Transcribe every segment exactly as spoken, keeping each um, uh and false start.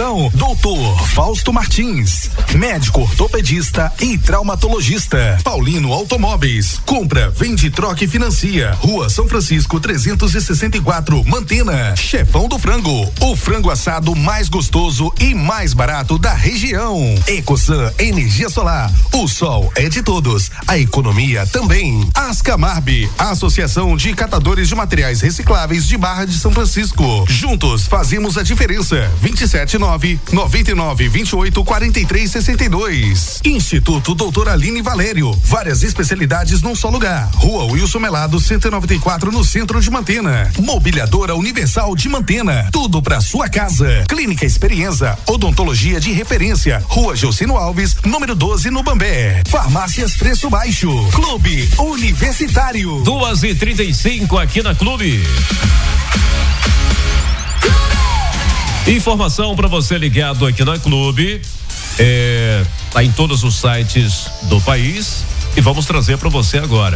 Atenção, doutor Fausto Martins, médico ortopedista e traumatologista. Paulino Automóveis, compra, vende, troca e financia. Rua São Francisco trezentos e sessenta e quatro, Mantena. Chefão do Frango, o frango assado mais gostoso e mais barato da região. Ecosan Energia Solar, o sol é de todos, a economia também. Ascamarb, Associação de Catadores de Materiais Recicláveis de Barra de São Francisco. Juntos fazemos a diferença. vinte e sete nove, noventa e nove, vinte e oito, quarenta e três, sessenta e dois. Instituto Doutor Aline Valério, várias especialidades num só lugar. Rua Wilson Melado, cento e noventa e quatro, no centro de Mantena. Mobiliadora Universal de Mantena, tudo pra sua casa. Clínica Experiência, odontologia de referência. Rua Gelsino Alves, número doze, no Bambé. Farmácias Preço Baixo. Clube Universitário. duas e trinta e cinco aqui na Clube. Informação para você ligado aqui na Clube, é, tá em todos os sites do país e vamos trazer para você agora.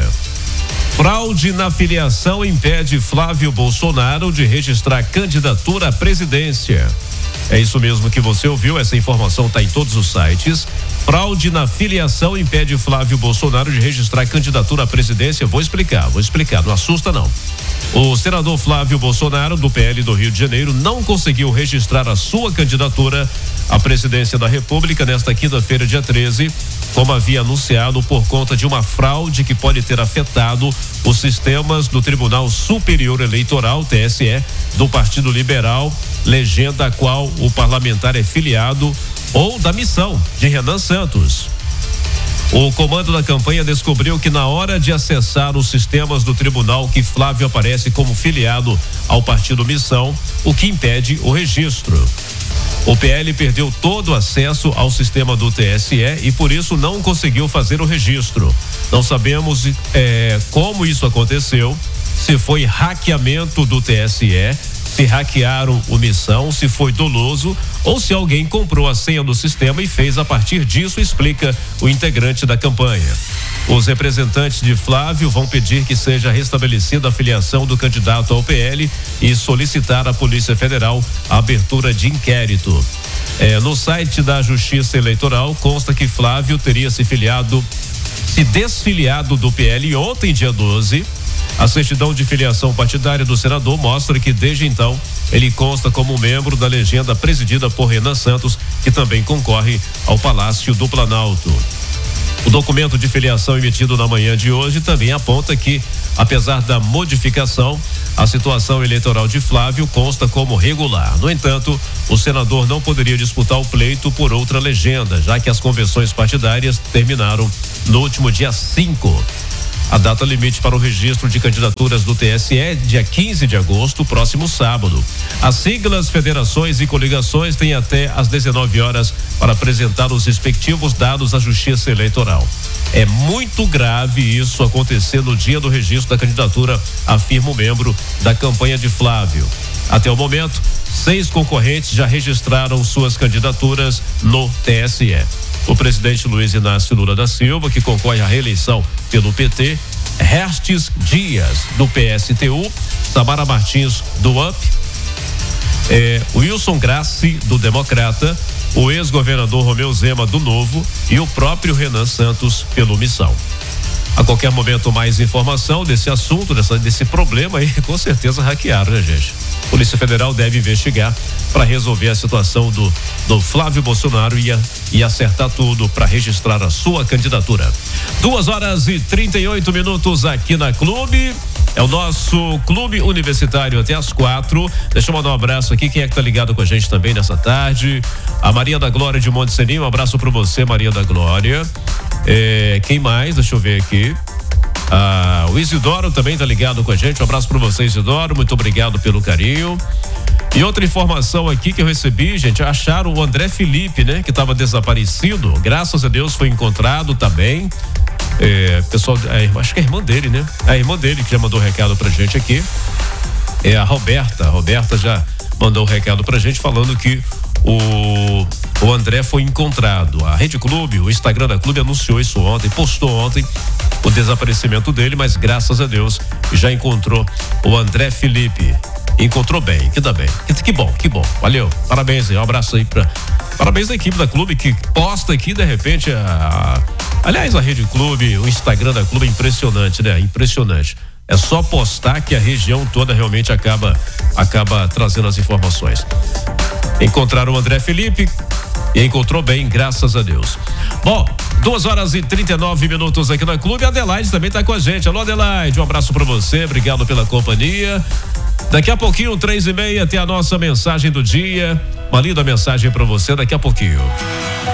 Fraude na filiação impede Flávio Bolsonaro de registrar candidatura à presidência. É isso mesmo que você ouviu, essa informação está em todos os sites. Fraude na filiação impede Flávio Bolsonaro de registrar candidatura à presidência. Vou explicar, vou explicar, não assusta não. O senador Flávio Bolsonaro, do P L do Rio de Janeiro, não conseguiu registrar a sua candidatura à presidência da República nesta quinta-feira, dia treze, como havia anunciado, por conta de uma fraude que pode ter afetado os sistemas do Tribunal Superior Eleitoral, T S E, do Partido Liberal, legenda a qual o parlamentar é filiado, ou da missão de Renan Santos. O comando da campanha descobriu que na hora de acessar os sistemas do tribunal que Flávio aparece como filiado ao Partido Missão, o que impede o registro. O P L perdeu todo o acesso ao sistema do T S E e por isso não conseguiu fazer o registro. Não sabemos é, como isso aconteceu, se foi hackeamento do T S E, se hackearam o Missão, se foi doloso ou se alguém comprou a senha do sistema e fez a partir disso, explica o integrante da campanha. Os representantes de Flávio vão pedir que seja restabelecida a filiação do candidato ao P L e solicitar à Polícia Federal a abertura de inquérito. É, no site da Justiça Eleitoral consta que Flávio teria se filiado, se desfiliado do P L ontem, dia doze. A certidão de filiação partidária do senador mostra que desde então ele consta como membro da legenda presidida por Renan Santos, que também concorre ao Palácio do Planalto. O documento de filiação emitido na manhã de hoje também aponta que, apesar da modificação, a situação eleitoral de Flávio consta como regular. No entanto, o senador não poderia disputar o pleito por outra legenda, já que as convenções partidárias terminaram no último dia cinco. A data limite para o registro de candidaturas do T S E é dia quinze de agosto, próximo sábado. As siglas, federações e coligações têm até às dezenove horas para apresentar os respectivos dados à Justiça Eleitoral. É muito grave isso acontecer no dia do registro da candidatura, afirma o membro da campanha de Flávio. Até o momento, seis concorrentes já registraram suas candidaturas no T S E. O presidente Luiz Inácio Lula da Silva, que concorre à reeleição pelo P T, Restes Dias, do P S T U, Samara Martins, do U P, eh, Wilson Grassi, do Democrata, o ex-governador Romeu Zema, do Novo, e o próprio Renan Santos, pelo Missão. A qualquer momento, mais informação desse assunto, dessa, desse problema aí, com certeza hackearam, né, gente? Polícia Federal deve investigar para resolver a situação do, do Flávio Bolsonaro e, a, e acertar tudo para registrar a sua candidatura. Duas horas e trinta e oito minutos aqui na Clube. É o nosso Clube Universitário até as quatro. Deixa eu mandar um abraço aqui. Quem é que tá ligado com a gente também nessa tarde? A Maria da Glória de Monte Seninho. Um abraço para você, Maria da Glória. É, quem mais? Deixa eu ver aqui. Ah, o Isidoro também tá ligado com a gente. Um abraço para você, Isidoro. Muito obrigado pelo carinho. E outra informação aqui que eu recebi, gente, acharam o André Felipe, né? Que estava desaparecido. Graças a Deus foi encontrado, tá bem. É, pessoal, é, acho que é a irmã dele, né? É a irmã dele que já mandou um recado pra gente aqui. É a Roberta. A Roberta já mandou um recado pra gente falando que o, o André foi encontrado. A Rede Clube, o Instagram da Clube anunciou isso ontem, postou ontem o desaparecimento dele, mas graças a Deus já encontrou o André Felipe. Encontrou bem, que dá bem. Que, que bom, que bom. Valeu. Parabéns aí, um abraço aí pra. Parabéns à equipe da Clube que posta aqui, de repente, a. Aliás, a Rede Clube, o Instagram da Clube é impressionante, né? Impressionante. É só postar que a região toda realmente acaba, acaba trazendo as informações. Encontraram o André Felipe e encontrou bem, graças a Deus. Bom, duas horas e trinta e nove minutos aqui na Clube. A Adelaide também está com a gente. Alô, Adelaide, um abraço para você, obrigado pela companhia. Daqui a pouquinho, três e meia, tem a nossa mensagem do dia. Uma linda mensagem para você daqui a pouquinho.